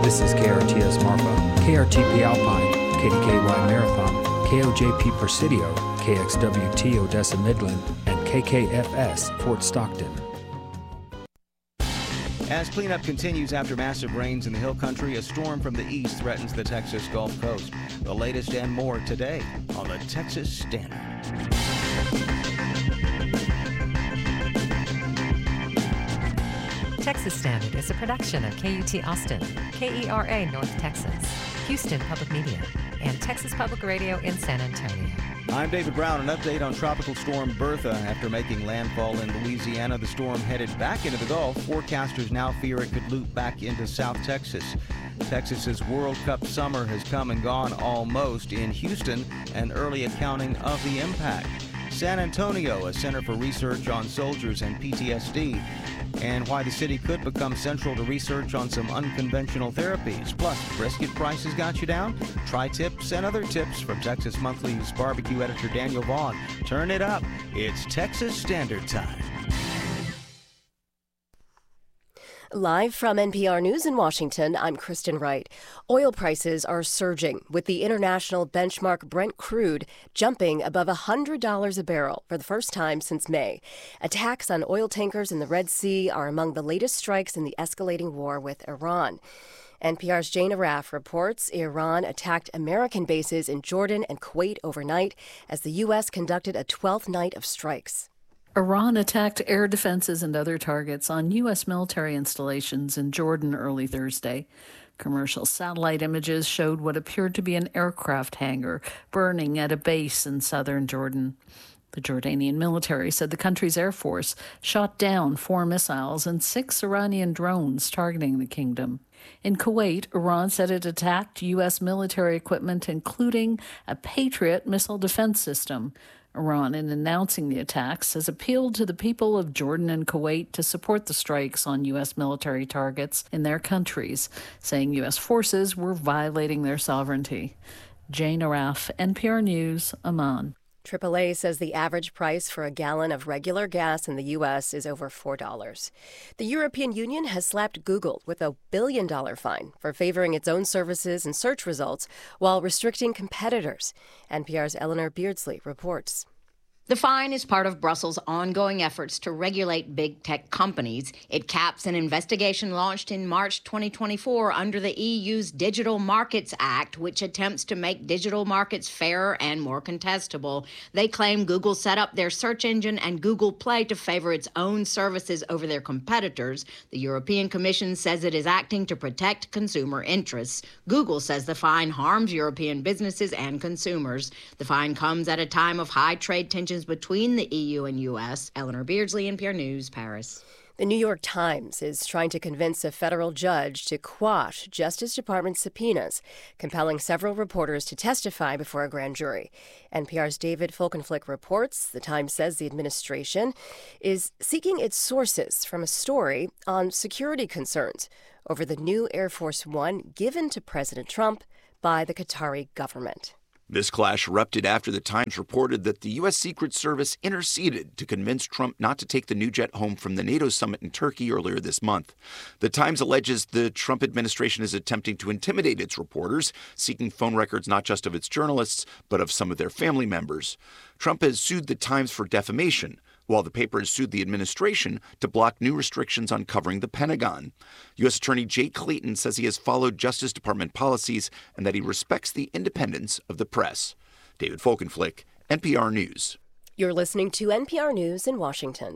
This is KRTS Marfa, KRTP Alpine, KDKY Marathon, KOJP Presidio, KXWT Odessa Midland, and KKFS Fort Stockton. As cleanup continues after massive rains in the Hill Country, a storm from the east threatens the Texas Gulf Coast. The latest and more today on the Texas Standard. Texas Standard is a production of KUT Austin, KERA North Texas, Houston Public Media, and Texas Public Radio in San Antonio. I'm David Brown. An update on Tropical Storm Bertha. After making landfall in Louisiana, the storm headed back into the Gulf. Forecasters now fear it could loop back into South Texas. Texas's World Cup summer has come and gone almost. In Houston, an early accounting of the impact. San Antonio, a center for research on soldiers and PTSD, and why the city could become central to research on some unconventional therapies. Plus, brisket prices got you down? Tri-tips and other tips from Texas Monthly's barbecue editor Daniel Vaughn. Turn it up. It's Texas Standard Time. Live from NPR News in Washington, I'm Kristen Wright. Oil prices are surging, with the international benchmark Brent crude jumping above $100 a barrel for the first time since May. Attacks on oil tankers in the Red Sea are among the latest strikes in the escalating war with Iran. NPR's Jane Arraf reports Iran attacked American bases in Jordan and Kuwait overnight as the U.S. conducted a 12th night of strikes. Iran attacked air defenses and other targets on U.S. military installations in Jordan early Thursday. Commercial satellite images showed what appeared to be an aircraft hangar burning at a base in southern Jordan. The Jordanian military said the country's air force shot down 4 missiles and 6 Iranian drones targeting the kingdom. In Kuwait, Iran said it attacked U.S. military equipment, including a Patriot missile defense system. Iran, in announcing the attacks, has appealed to the people of Jordan and Kuwait to support the strikes on U.S. military targets in their countries, saying U.S. forces were violating their sovereignty. Jane Arraf, NPR News, Amman. AAA says the average price for a gallon of regular gas in the U.S. is over $4. The European Union has slapped Google with a $1 billion fine for favoring its own services and search results while restricting competitors. NPR's Eleanor Beardsley reports. The fine is part of Brussels' ongoing efforts to regulate big tech companies. It caps an investigation launched in March 2024 under the EU's Digital Markets Act, which attempts to make digital markets fairer and more contestable. They claim Google set up their search engine and Google Play to favor its own services over their competitors. The European Commission says it is acting to protect consumer interests. Google says the fine harms European businesses and consumers. The fine comes at a time of high trade tensions between the EU and U.S. Eleanor Beardsley, NPR News, Paris. The New York Times is trying to convince a federal judge to quash Justice Department subpoenas, compelling several reporters to testify before a grand jury. NPR's David Folkenflik reports the Times says the administration is seeking its sources from a story on security concerns over the new Air Force One given to President Trump by the Qatari government. This clash erupted after the Times reported that the U.S. Secret Service interceded to convince Trump not to take the new jet home from the NATO summit in Turkey earlier this month. The Times alleges the Trump administration is attempting to intimidate its reporters, seeking phone records not just of its journalists, but of some of their family members. Trump has sued the Times for defamation, while the paper has sued the administration to block new restrictions on covering the Pentagon. U.S. Attorney Jay Clayton says he has followed Justice Department policies and that he respects the independence of the press. David Folkenflik, NPR News. You're listening to NPR News in Washington.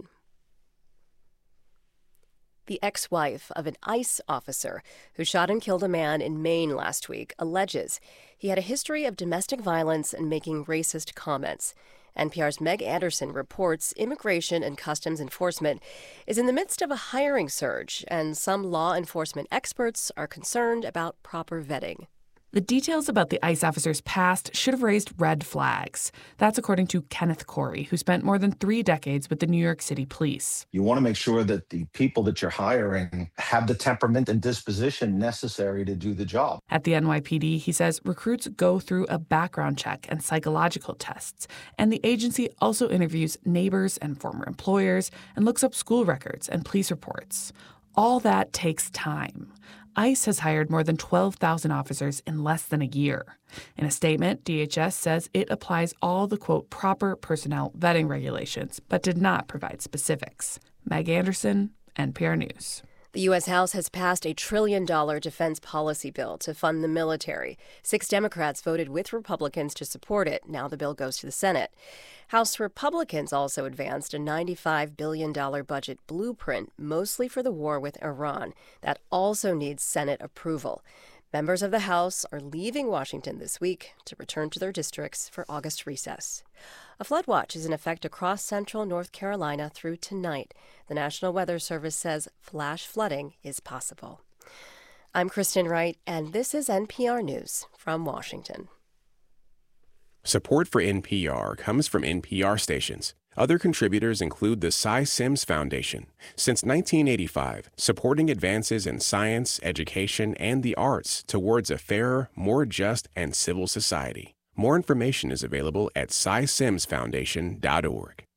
The ex-wife of an ICE officer who shot and killed a man in Maine last week alleges he had a history of domestic violence and making racist comments. NPR's Meg Anderson reports Immigration and Customs Enforcement is in the midst of a hiring surge, and some law enforcement experts are concerned about proper vetting. The details about the ICE officer's past should have raised red flags. That's according to Kenneth Corey, who spent more than 3 decades with the New York City Police. You want to make sure that the people that you're hiring have the temperament and disposition necessary to do the job. At the NYPD, he says recruits go through a background check and psychological tests, and the agency also interviews neighbors and former employers and looks up school records and police reports. All that takes time. ICE has hired more than 12,000 officers in less than a year. In a statement, DHS says it applies all the, quote, proper personnel vetting regulations, but did not provide specifics. Meg Anderson, NPR News. The U.S. House has passed a $1 trillion defense policy bill to fund the military. 6 Democrats voted with Republicans to support it. Now the bill goes to the Senate. House Republicans also advanced a $95 billion budget blueprint, mostly for the war with Iran. That also needs Senate approval. Members of the House are leaving Washington this week to return to their districts for August recess. A flood watch is in effect across central North Carolina through tonight. The National Weather Service says flash flooding is possible. I'm Kristen Wright, and this is NPR News from Washington. Support for NPR comes from NPR stations. Other contributors include the Cy Sims Foundation. Since 1985, supporting advances in science, education, and the arts towards a fairer, more just, and civil society. More information is available at cysimsfoundation.org.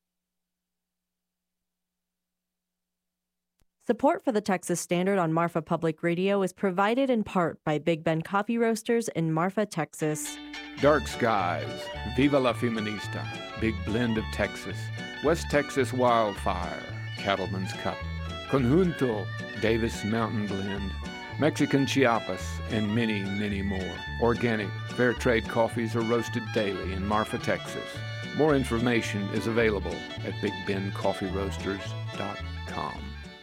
Support for the Texas Standard on Marfa Public Radio is provided in part by Big Ben Coffee Roasters in Marfa, Texas. Dark Skies, Viva la Feminista, Big Blend of Texas, West Texas Wildfire, Cattleman's Cup, Conjunto, Davis Mountain Blend, Mexican Chiapas, and many, many more. Organic, fair trade coffees are roasted daily in Marfa, Texas. More information is available at BigBenCoffeeRoasters.com.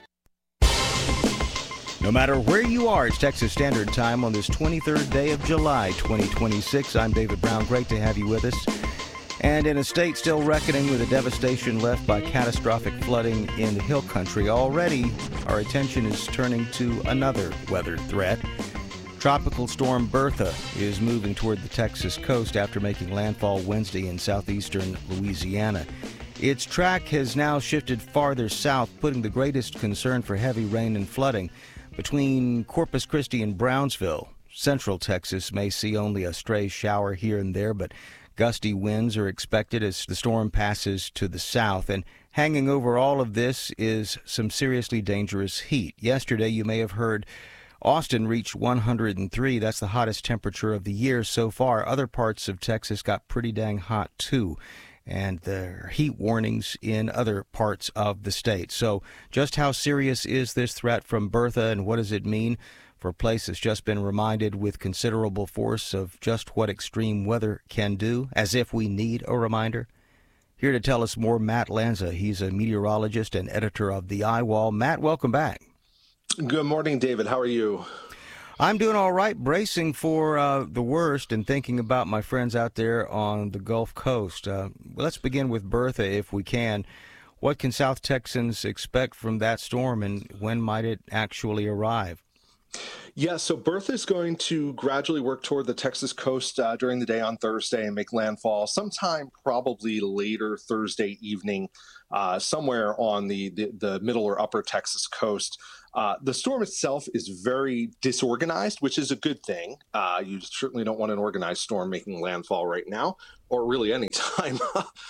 No matter where you are, it's Texas Standard Time on this 23rd day of July, 2026. I'm David Brown. Great to have you with us. And in a state still reckoning with the devastation left by catastrophic flooding in the Hill Country, already our attention is turning to another weather threat. Tropical storm Bertha is moving toward the Texas coast after making landfall Wednesday in southeastern Louisiana. Its track has now shifted farther south, putting the greatest concern for heavy rain and flooding between Corpus Christi and Brownsville. Central Texas may see only a stray shower here and there, but gusty winds are expected as the storm passes to the south. And hanging over all of this is some seriously dangerous heat. Yesterday, you may have heard Austin reached 103. That's the hottest temperature of the year so far. Other parts of Texas got pretty dang hot, too. And there are heat warnings in other parts of the state. So just how serious is this threat from Bertha, and what does it mean for a place that's just been reminded with considerable force of just what extreme weather can do, as if we need a reminder? Here to tell us more, Matt Lanza. He's a meteorologist and editor of The Eyewall. Matt, welcome back. Good morning, David. How are you? I'm doing all right, bracing for the worst and thinking about my friends out there on the Gulf Coast. Let's begin with Bertha, if we can. What can South Texans expect from that storm, and when might it actually arrive? Yeah, so Bertha is going to gradually work toward the Texas coast during the day on Thursday and make landfall sometime probably later Thursday evening, somewhere on the middle or upper Texas coast. The storm itself is very disorganized, which is a good thing. You certainly don't want an organized storm making landfall right now, or really any time.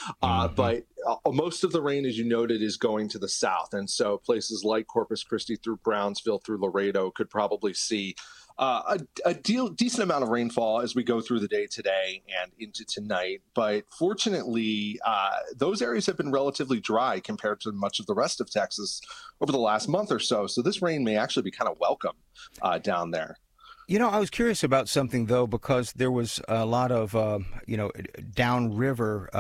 But most of the rain, as you noted, is going to the south. And so places like Corpus Christi through Brownsville through Laredo could probably see a decent amount of rainfall as we go through the day today and into tonight. But fortunately, those areas have been relatively dry compared to much of the rest of Texas over the last month or so. So this rain may actually be kind of welcome down there. You know, I was curious about something, though, because there was a lot of, downriver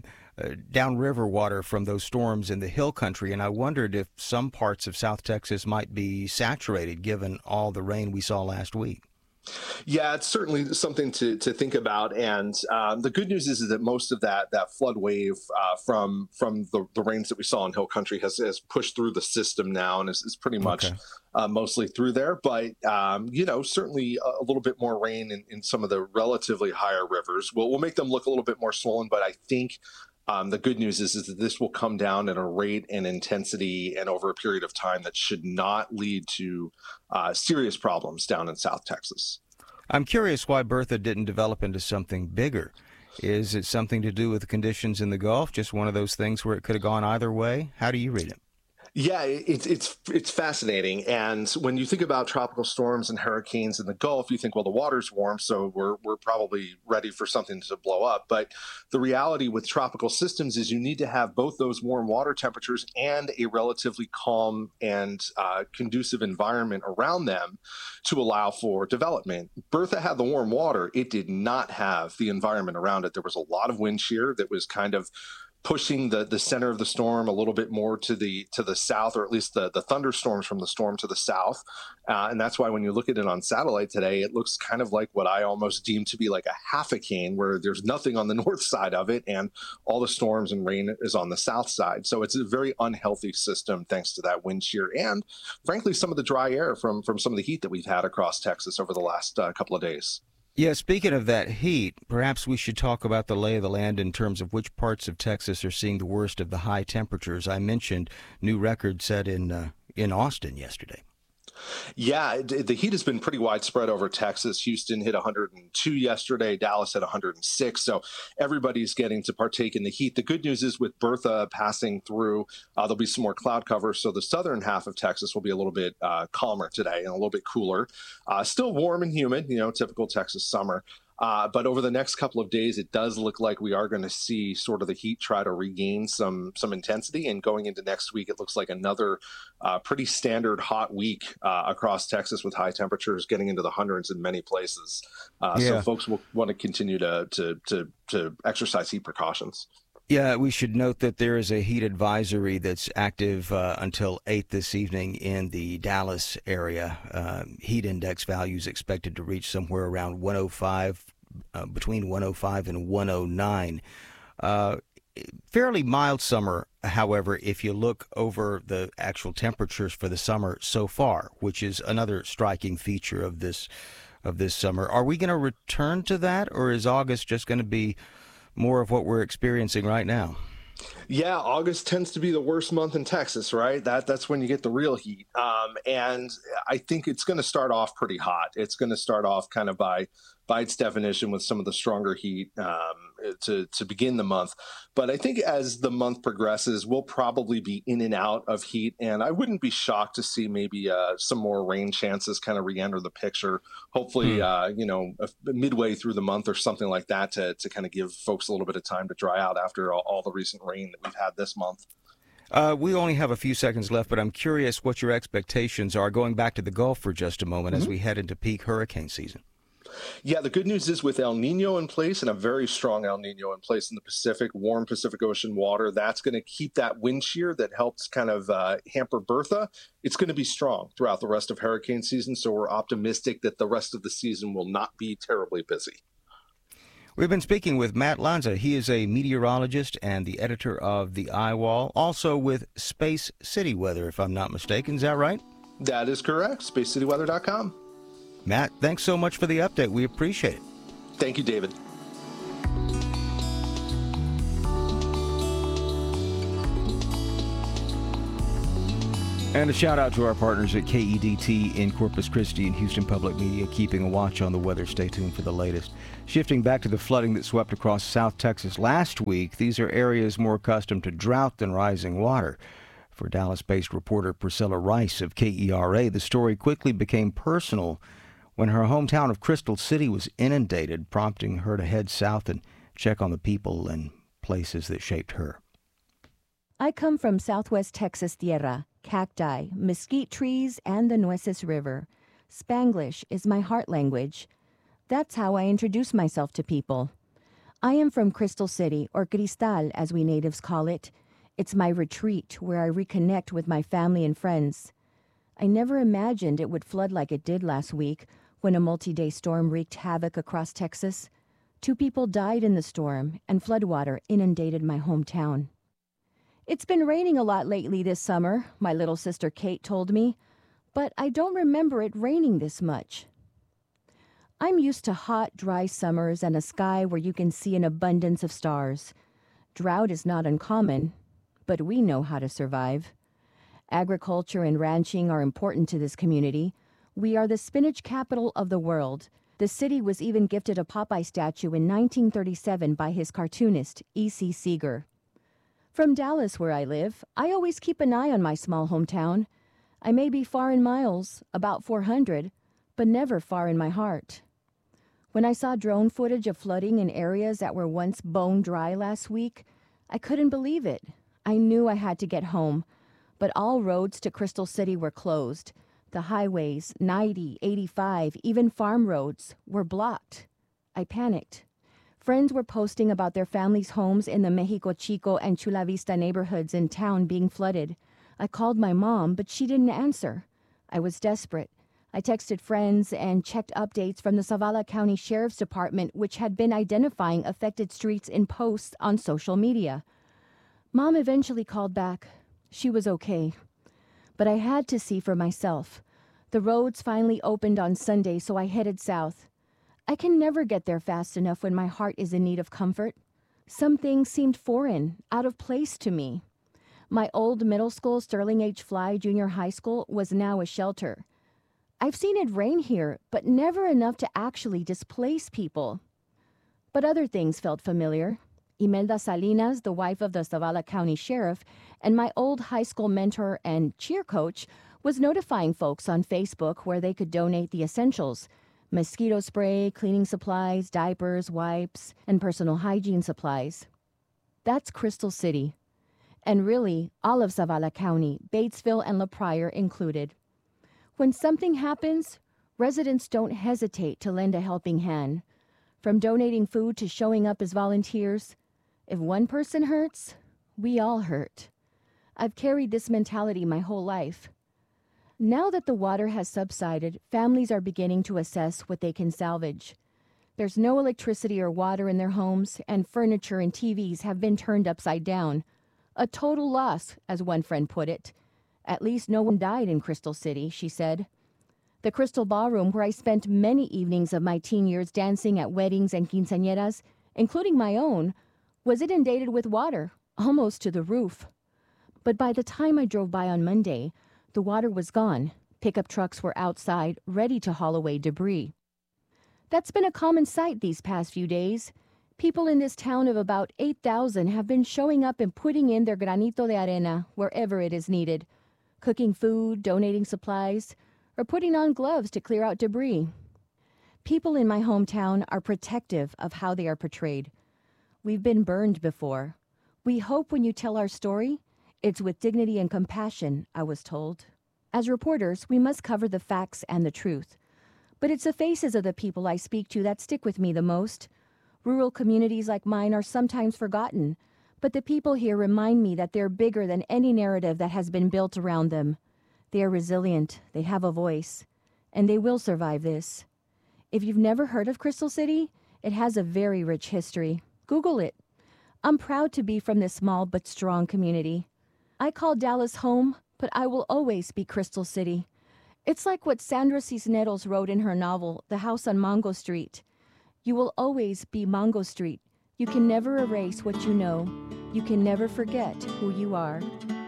water from those storms in the Hill Country, and I wondered if some parts of South Texas might be saturated given all the rain we saw last week. Yeah, it's certainly something to think about. And the good news is that most of that flood wave from the rains that we saw in Hill Country has pushed through the system now and is pretty much mostly through there. But, certainly a little bit more rain in some of the relatively higher rivers. We'll make them look a little bit more swollen, but I think the good news is that this will come down at a rate and intensity and over a period of time that should not lead to serious problems down in South Texas. I'm curious why Bertha didn't develop into something bigger. Is it something to do with the conditions in the Gulf? Just one of those things where it could have gone either way? How do you read it? Yeah, it's fascinating. And when you think about tropical storms and hurricanes in the Gulf, you think, well, the water's warm, so we're probably ready for something to blow up. But the reality with tropical systems is you need to have both those warm water temperatures and a relatively calm and conducive environment around them to allow for development. Bertha had the warm water. It did not have the environment around it. There was a lot of wind shear that was kind of pushing the center of the storm a little bit more to the south, or at least the thunderstorms from the storm to the south. And that's why when you look at it on satellite today, it looks kind of like what I almost deem to be like a half-a-cane, where there's nothing on the north side of it and all the storms and rain is on the south side. So it's a very unhealthy system thanks to that wind shear and, frankly, some of the dry air from some of the heat that we've had across Texas over the last couple of days. Yeah, speaking of that heat, perhaps we should talk about the lay of the land in terms of which parts of Texas are seeing the worst of the high temperatures. I mentioned new record set in Austin yesterday. Yeah, the heat has been pretty widespread over Texas. Houston hit 102 yesterday. Dallas hit 106. So everybody's getting to partake in the heat. The good news is with Bertha passing through, there'll be some more cloud cover. So the southern half of Texas will be a little bit calmer today and a little bit cooler. Still warm and humid, typical Texas summer. But over the next couple of days, it does look like we are going to see sort of the heat try to regain some intensity. And going into next week, it looks like another pretty standard hot week across Texas with high temperatures getting into the hundreds in many places. So folks will want to continue to exercise heat precautions. Yeah, we should note that there is a heat advisory that's active until 8 this evening in the Dallas area. Heat index values expected to reach somewhere around 105, between 105 and 109. Fairly mild summer, however, if you look over the actual temperatures for the summer so far, which is another striking feature of this summer. Are we going to return to that, or is August just going to be more of what we're experiencing right now? Yeah, August tends to be the worst month in Texas, right? That's when you get the real heat. And I think it's going to start off pretty hot. It's going to start off kind of by its definition with some of the stronger heat to begin the month. But I think as the month progresses, we'll probably be in and out of heat. And I wouldn't be shocked to see maybe some more rain chances kind of re-enter the picture. Hopefully, midway through the month or something like that to kind of give folks a little bit of time to dry out after all the recent rain that we've had this month. We only have a few seconds left, but I'm curious what your expectations are going back to the Gulf for just a moment as we head into peak hurricane season. Yeah, the good news is with El Nino in place, and a very strong El Nino in place in the Pacific, warm Pacific Ocean water, that's going to keep that wind shear that helps kind of hamper Bertha. It's going to be strong throughout the rest of hurricane season, so we're optimistic that the rest of the season will not be terribly busy. We've been speaking with Matt Lanza. He is a meteorologist and the editor of the iWall, also with Space City Weather, if I'm not mistaken. Is that right? That is correct. SpaceCityWeather.com. Matt, thanks so much for the update. We appreciate it. Thank you, David. And a shout out to our partners at KEDT in Corpus Christi and Houston Public Media, keeping a watch on the weather. Stay tuned for the latest. Shifting back to the flooding that swept across South Texas last week, these are areas more accustomed to drought than rising water. For Dallas-based reporter Priscilla Rice of KERA, the story quickly became personal when her hometown of Crystal City was inundated, prompting her to head south and check on the people and places that shaped her. I come from Southwest Texas Tierra, cacti, mesquite trees, and the Nueces River. Spanglish is my heart language. That's how I introduce myself to people. I am from Crystal City, or Cristal as we natives call it. It's my retreat where I reconnect with my family and friends. I never imagined it would flood like it did last week when a multi-day storm wreaked havoc across Texas. 2 people died in the storm, and floodwater inundated my hometown. It's been raining a lot lately this summer, my little sister Kate told me, but I don't remember it raining this much. I'm used to hot, dry summers and a sky where you can see an abundance of stars. Drought is not uncommon, but we know how to survive. Agriculture and ranching are important to this community. We are the spinach capital of the world. The city was even gifted a Popeye statue in 1937 by his cartoonist, E.C. Seeger. From Dallas, where I live, I always keep an eye on my small hometown. I may be far in miles, about 400, but never far in my heart. When I saw drone footage of flooding in areas that were once bone dry last week, I couldn't believe it. I knew I had to get home, but all roads to Crystal City were closed. The highways, 90, 85, even farm roads, were blocked. I panicked. Friends were posting about their families' homes in the Mexico Chico and Chula Vista neighborhoods in town being flooded. I called my mom, but she didn't answer. I was desperate. I texted friends and checked updates from the Zavala County Sheriff's Department, which had been identifying affected streets in posts on social media. Mom eventually called back. She was okay. But I had to see for myself. The roads finally opened on Sunday, so I headed south. I can never get there fast enough when my heart is in need of comfort. Some things seemed foreign, out of place to me. My old middle school, Sterling H. Fly Junior High School, was now a shelter. I've seen it rain here, but never enough to actually displace people. But other things felt familiar. Imelda Salinas, the wife of the Zavala County Sheriff, and my old high school mentor and cheer coach, was notifying folks on Facebook where they could donate the essentials: mosquito spray, cleaning supplies, diapers, wipes, and personal hygiene supplies. That's Crystal City. And really, all of Zavala County, Batesville and La Pryor included. When something happens, residents don't hesitate to lend a helping hand. From donating food to showing up as volunteers, if one person hurts, we all hurt. I've carried this mentality my whole life. Now that the water has subsided, families are beginning to assess what they can salvage. There's no electricity or water in their homes, and furniture and TVs have been turned upside down. A total loss, as one friend put it. At least no one died in Crystal City, she said. The Crystal Ballroom, where I spent many evenings of my teen years dancing at weddings and quinceañeras, including my own, was inundated with water, almost to the roof. But by the time I drove by on Monday, the water was gone. Pickup trucks were outside, ready to haul away debris. That's been a common sight these past few days. People in this town of about 8,000 have been showing up and putting in their granito de arena wherever it is needed, cooking food, donating supplies, or putting on gloves to clear out debris. People in my hometown are protective of how they are portrayed. We've been burned before. We hope when you tell our story, it's with dignity and compassion, I was told. As reporters, we must cover the facts and the truth. But it's the faces of the people I speak to that stick with me the most. Rural communities like mine are sometimes forgotten, but the people here remind me that they're bigger than any narrative that has been built around them. They are resilient, they have a voice, and they will survive this. If you've never heard of Crystal City, it has a very rich history. Google it. I'm proud to be from this small but strong community. I call Dallas home, but I will always be Crystal City. It's like what Sandra Cisneros wrote in her novel, The House on Mango Street. You will always be Mango Street. You can never erase what you know. You can never forget who you are.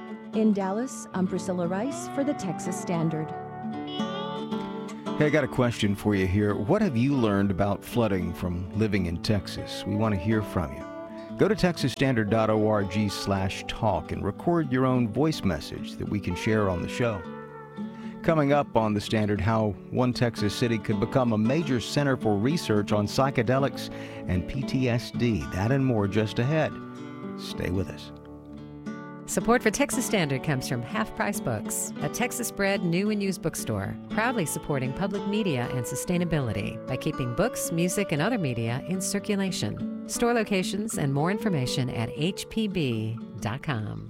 In Dallas, I'm Priscilla Rice for the Texas Standard. Hey, I got a question for you here. What have you learned about flooding from living in Texas? We want to hear from you. Go to texasstandard.org/talk and record your own voice message that we can share on the show. Coming up on The Standard, how one Texas city could become a major center for research on psychedelics and PTSD. That and more just ahead. Stay with us. Support for Texas Standard comes from Half Price Books, a Texas-bred new and used bookstore, proudly supporting public media and sustainability by keeping books, music, and other media in circulation. Store locations and more information at hpb.com.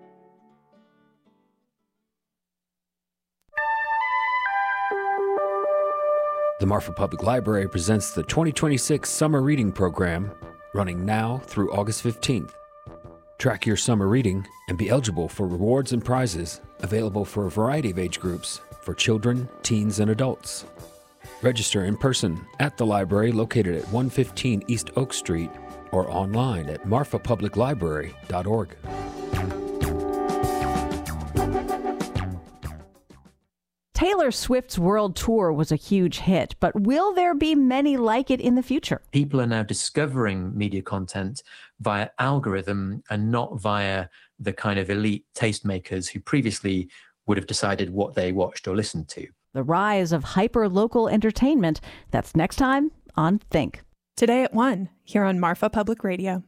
The Marfa Public Library presents the 2026 Summer Reading Program, running now through August 15th. Track your summer reading and be eligible for rewards and prizes available for a variety of age groups for children, teens, and adults. Register in person at the library located at 115 East Oak Street or online at marfapubliclibrary.org. Taylor Taylor Swift's world tour was a huge hit, but will there be many like it in the future? People are now discovering media content via algorithm and not via the kind of elite tastemakers who previously would have decided what they watched or listened to. The rise of hyper-local entertainment. That's next time on Think. Today at 1, here on Marfa Public Radio.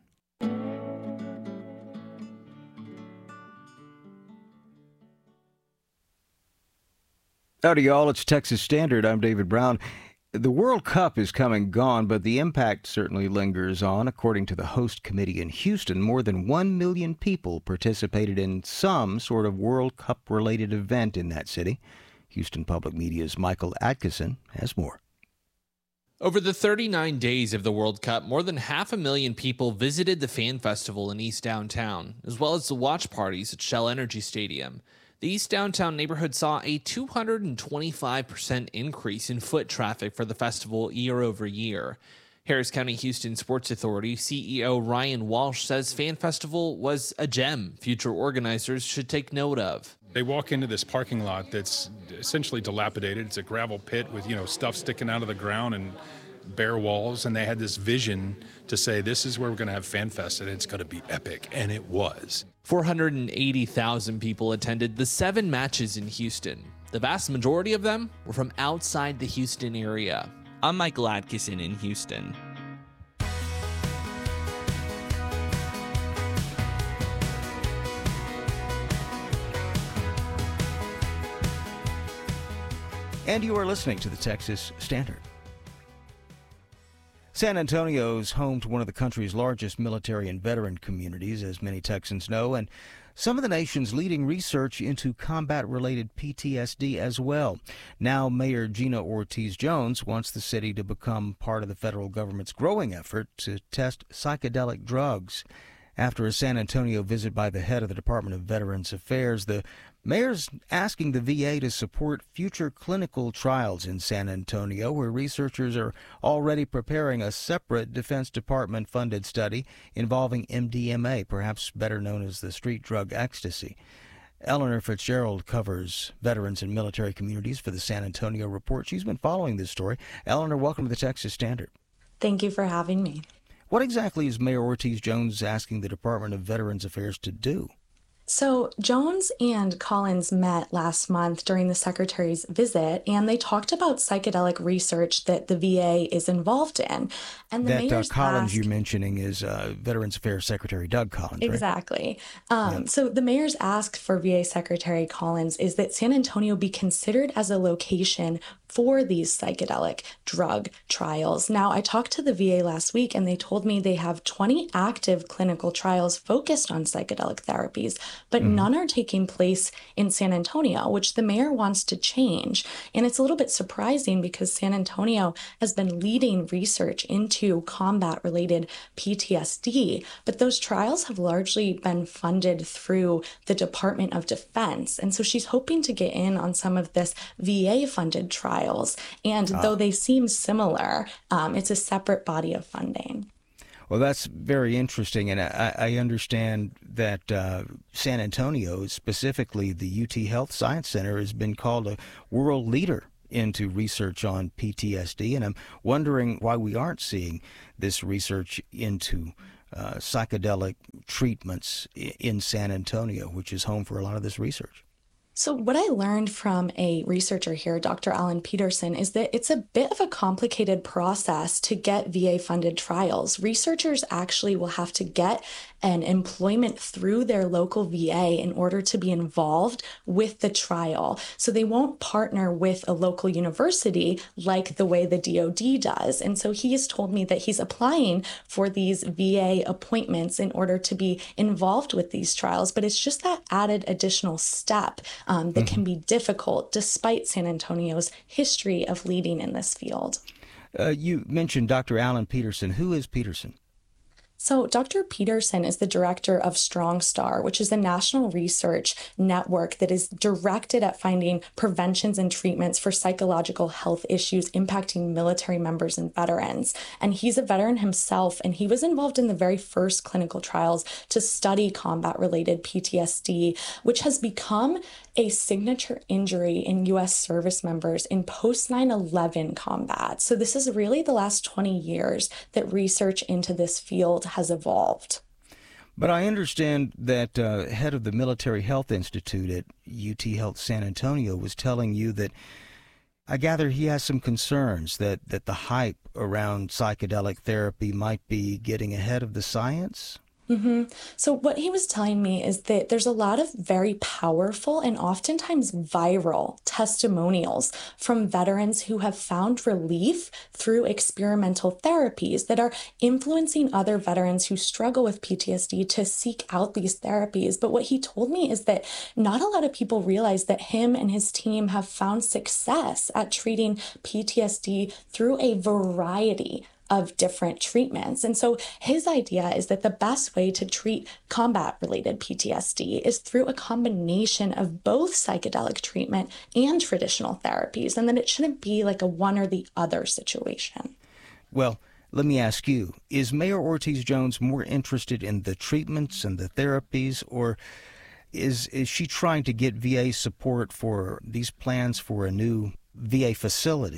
Howdy, y'all. It's Texas Standard. I'm David Brown. The World Cup is come and gone, but the impact certainly lingers on. According to the host committee in Houston, more than 1 million people participated in some sort of World Cup-related event in that city. Houston Public Media's Michael Atkinson has more. Over the 39 days of the World Cup, more than 500,000 people visited the fan festival in East Downtown, as well as the watch parties at Shell Energy Stadium. The East Downtown neighborhood saw a 225% increase in foot traffic for the festival year over year. Harris County Houston Sports Authority CEO Ryan Walsh says Fan Festival was a gem future organizers should take note of. They walk into this parking lot that's essentially dilapidated. It's a gravel pit with, stuff sticking out of the ground and bare walls, and they had this vision to say, this is where we're going to have Fan Fest, and it's going to be epic, and it was. 480,000 people attended the 7 matches in Houston. The vast majority of them were from outside the Houston area. I'm Michael Atkinson in Houston. And you are listening to the Texas Standard. San Antonio is home to one of the country's largest military and veteran communities, as many Texans know, and some of the nation's leading research into combat-related PTSD as well. Now, Mayor Gina Ortiz-Jones wants the city to become part of the federal government's growing effort to test psychedelic drugs. After a San Antonio visit by the head of the Department of Veterans Affairs, the mayor's asking the VA to support future clinical trials in San Antonio, where researchers are already preparing a separate Defense Department-funded study involving MDMA, perhaps better known as the street drug ecstasy. Eleanor Fitzgerald covers veterans and military communities for the San Antonio Report. She's been following this story. Eleanor, welcome to the Texas Standard. Thank you for having me. What exactly is Mayor Ortiz-Jones asking the Department of Veterans Affairs to do? So Jones and Collins met last month during the Secretary's visit, and they talked about psychedelic research that the VA is involved in. And the mayor's Collins you're mentioning is Veterans Affairs Secretary Doug Collins, right? Exactly. So the mayor's ask for VA Secretary Collins is that San Antonio be considered as a location for these psychedelic drug trials. Now, I talked to the VA last week, and they told me they have 20 active clinical trials focused on psychedelic therapies, but none are taking place in San Antonio, which the mayor wants to change. And it's a little bit surprising because San Antonio has been leading research into combat-related PTSD, but those trials have largely been funded through the Department of Defense. And so she's hoping to get in on some of this VA-funded trials. And though they seem similar, it's a separate body of funding. Well, that's very interesting, and I understand that San Antonio, specifically the UT Health Science Center, has been called a world leader into research on PTSD, and I'm wondering why we aren't seeing this research into psychedelic treatments in San Antonio, which is home for a lot of this research. So what I learned from a researcher here, Dr. Alan Peterson, is that it's a bit of a complicated process to get VA-funded trials. Researchers actually will have to get an employment through their local VA in order to be involved with the trial. So they won't partner with a local university like the way the DoD does. And so he has told me that he's applying for these VA appointments in order to be involved with these trials. But it's just that added additional step that can be difficult despite San Antonio's history of leading in this field. You mentioned Dr. Alan Peterson. Who is Peterson? So Dr. Peterson is the director of Strong Star, which is a national research network that is directed at finding preventions and treatments for psychological health issues impacting military members and veterans. And he's a veteran himself, and he was involved in the very first clinical trials to study combat-related PTSD, which has become a signature injury in U.S. service members in post-9/11 combat. So this is really the last 20 years that research into this field has evolved. But I understand that head of the Military Health Institute at UT Health San Antonio was telling you that I gather he has some concerns that the hype around psychedelic therapy might be getting ahead of the science. So what he was telling me is that there's a lot of very powerful and oftentimes viral testimonials from veterans who have found relief through experimental therapies that are influencing other veterans who struggle with PTSD to seek out these therapies. But what he told me is that not a lot of people realize that him and his team have found success at treating PTSD through a variety of different treatments. And so his idea is that the best way to treat combat-related PTSD is through a combination of both psychedelic treatment and traditional therapies, and that it shouldn't be like a one or the other situation. Well, let me ask you, is Mayor Ortiz-Jones more interested in the treatments and the therapies, or is she trying to get VA support for these plans for a new VA facility?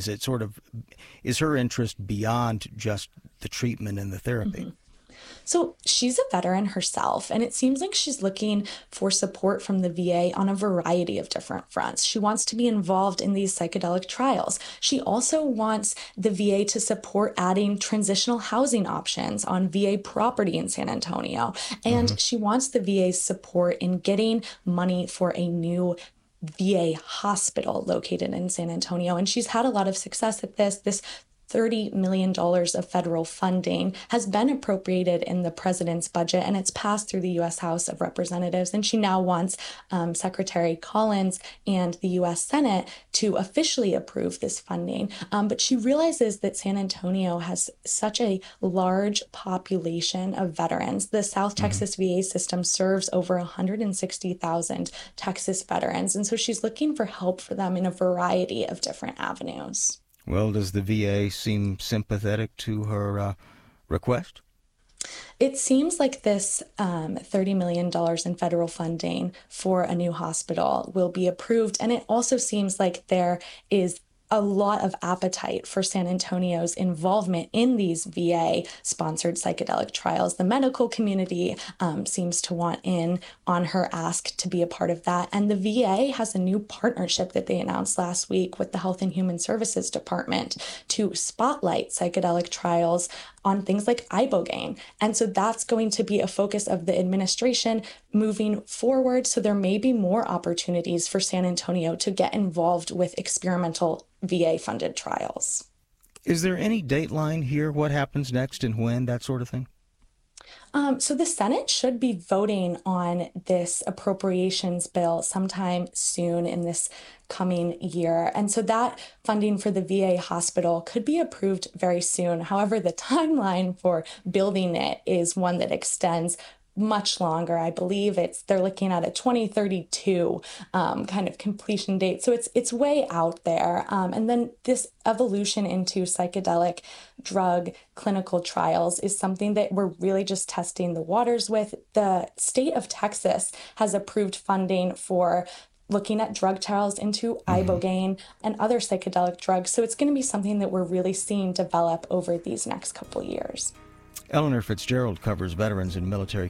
Is her interest beyond just the treatment and the therapy? So she's a veteran herself, and it seems like she's looking for support from the VA on a variety of different fronts. She wants to be involved in these psychedelic trials. She also wants the VA to support adding transitional housing options on VA property in San Antonio. And she wants the VA's support in getting money for a new VA hospital located in San Antonio. And she's had a lot of success at this. This $30 million of federal funding has been appropriated in the president's budget, and it's passed through the U.S. House of Representatives. And she now wants Secretary Collins and the U.S. Senate to officially approve this funding. But she realizes that San Antonio has such a large population of veterans. The South Texas VA system serves over 160,000 Texas veterans. And so she's looking for help for them in a variety of different avenues. Well, does the VA seem sympathetic to her request? It seems like this $30 million in federal funding for a new hospital will be approved. And it also seems like there is a lot of appetite for San Antonio's involvement in these VA-sponsored psychedelic trials. The medical community seems to want in on her ask to be a part of that. And the VA has a new partnership that they announced last week with the Health and Human Services Department to spotlight psychedelic trials on things like ibogaine. And so that's going to be a focus of the administration moving forward. So there may be more opportunities for San Antonio to get involved with experimental VA-funded trials. Is there any dateline here? What happens next and when, that sort of thing? So the Senate should be voting on this appropriations bill sometime soon in this coming year. And so that funding for the VA hospital could be approved very soon. However, the timeline for building it is one that extends much longer. I believe they're looking at a 2032 kind of completion date. So it's way out there. And then this evolution into psychedelic drug clinical trials is something that we're really just testing the waters with. The state of Texas has approved funding for looking at drug trials into ibogaine and other psychedelic drugs. So it's going to be something that we're really seeing develop over these next couple years. Eleanor Fitzgerald covers veterans and military